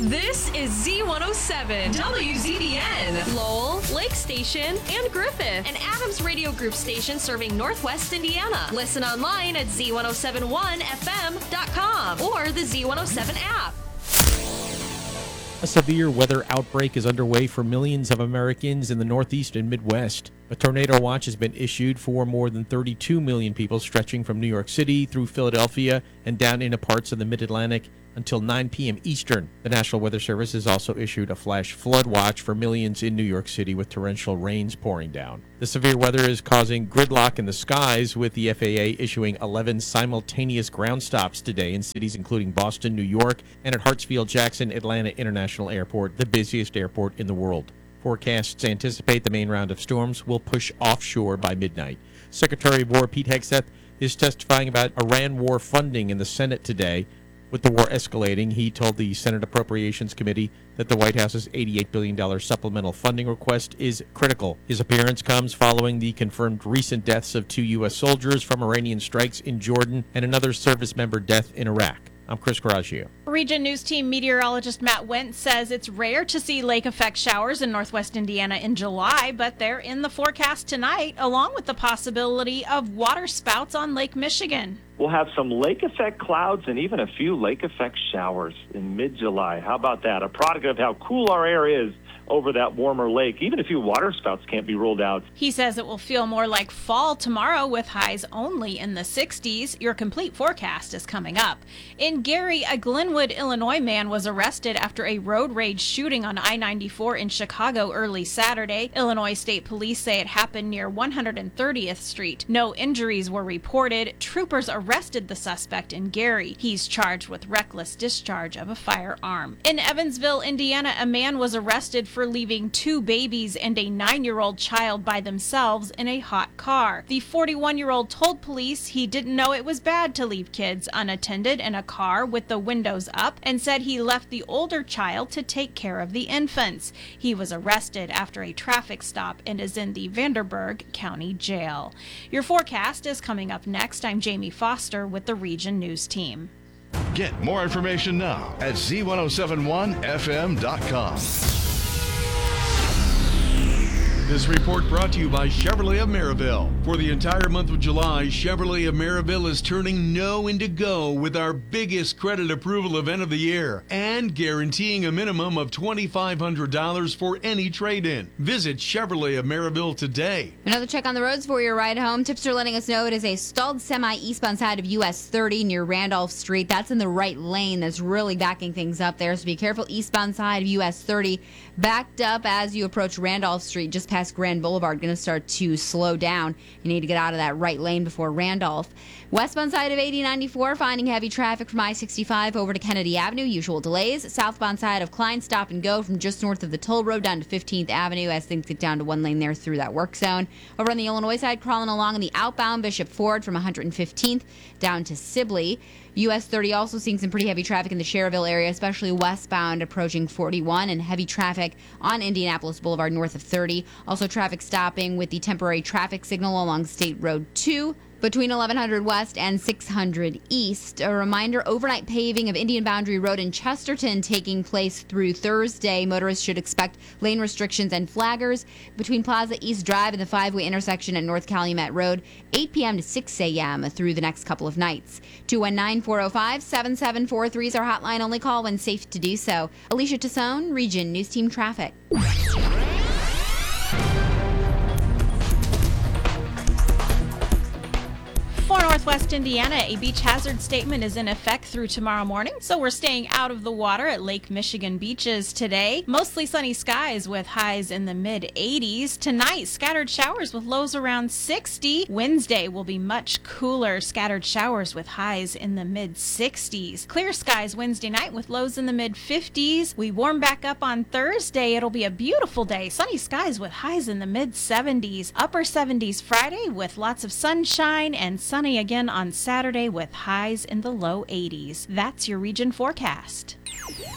This is Z107, WZDN, Lowell, Lake Station, and Griffith, an Adams Radio Group station serving Northwest Indiana. Listen online at Z1071FM.com or the Z107 app. A severe weather outbreak is underway for millions of Americans in the Northeast and Midwest. A tornado watch has been issued for more than 32 million people, stretching from New York City through Philadelphia and down into parts of the Mid-Atlantic until 9 p.m. Eastern. The National Weather Service has also issued a flash flood watch for millions in New York City with torrential rains pouring down. The severe weather is causing gridlock in the skies, with the FAA issuing 11 simultaneous ground stops today in cities including Boston, New York, and at Hartsfield-Jackson Atlanta International Airport, the busiest airport in the world. Forecasts anticipate the main round of storms will push offshore by midnight. Secretary of War Pete Hegseth is testifying about Iran war funding in the Senate today. With the war escalating, he told the Senate Appropriations Committee that the White House's $88 billion supplemental funding request is critical. His appearance comes following the confirmed recent deaths of 2 U.S. soldiers from Iranian strikes in Jordan and another service member death in Iraq. I'm Chris Coraggio. Region News Team meteorologist Matt Wentz says it's rare to see lake effect showers in northwest Indiana in July, but they're in the forecast tonight, along with the possibility of water spouts on Lake Michigan. We'll have some lake effect clouds and even a few lake effect showers in mid-July. How about that? A product of how cool our air is over that warmer lake. Even a few water spouts can't be ruled out. He says it will feel more like fall tomorrow with highs only in the 60s. Your complete forecast is coming up. In Gary, a Glenwood, Illinois man was arrested after a road rage shooting on I-94 in Chicago early Saturday. Illinois State Police say it happened near 130th Street. No injuries were reported. Troopers arrested the suspect in Gary. He's charged with reckless discharge of a firearm. In Evansville, Indiana, a man was arrested for leaving 2 babies and a 9-year-old child by themselves in a hot car. The 41-year-old told police he didn't know it was bad to leave kids unattended in a car with the windows up and said he left the older child to take care of the infants. He was arrested after a traffic stop and is in the Vanderburgh County Jail. Your forecast is coming up next. I'm Jamie Foster with the Region News Team. Get more information now at Z1071FM.com. This report brought to you by Chevrolet of Maryville. For the entire month of July, Chevrolet of Maryville is turning no into go with our biggest credit approval event of the year and guaranteeing a minimum of $2,500 for any trade-in. Visit Chevrolet of Maryville today. Another check on the roads for your ride home. Tips are letting us know it is a stalled semi eastbound side of US 30 near Randolph Street. That's in the right lane. That's really backing things up there. So be careful. Eastbound side of US 30 backed up as you approach Randolph Street just past Grand Boulevard. Going to start to slow down. You need to get out of that right lane before Randolph. Westbound side of 8094 finding heavy traffic from I-65 over to Kennedy Avenue. Usual delays. Southbound side of Klein stop and go from just north of the toll road down to 15th Avenue as things get down to one lane there through that work zone. Over on the Illinois side, crawling along in the outbound Bishop Ford from 115th down to Sibley. US 30 also seeing some pretty heavy traffic in the Cherville area, especially westbound approaching 41, and heavy traffic on Indianapolis Boulevard north of 30. Also traffic stopping with the temporary traffic signal along State Road 2 between 1100 West and 600 East. A reminder, overnight paving of Indian Boundary Road in Chesterton taking place through Thursday. Motorists should expect lane restrictions and flaggers between Plaza East Drive and the 5-way intersection at North Calumet Road, 8 p.m. to 6 a.m. through the next couple of nights. 219-405-7743 is our hotline. Only call when safe to do so. Alicia Tassone, Region News Team Traffic. For Northwest Indiana, a beach hazard statement is in effect through tomorrow morning, so we're staying out of the water at Lake Michigan beaches today. Mostly sunny skies with highs in the mid-80s. Tonight, scattered showers with lows around 60. Wednesday will be much cooler, scattered showers with highs in the mid-60s. Clear skies Wednesday night with lows in the mid-50s. We warm back up on Thursday. It'll be a beautiful day. Sunny skies with highs in the mid-70s. Upper 70s Friday with lots of sunshine, and sunny again on Saturday with highs in the low 80s. That's your region forecast.